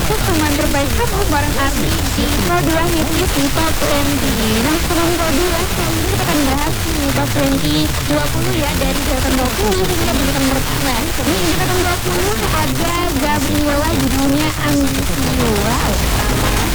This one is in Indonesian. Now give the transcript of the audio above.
untuk teman terbaik kamu bareng Ardi di Pro 2 Hit List di Top 20. Nah, teman Pro 2, kali ini kita akan bahas nih Top 20 ya, dari urutan 20 hingga urutan pertama. Ini urutan 20 ada Gabriela judulnya Ambisi. Wow.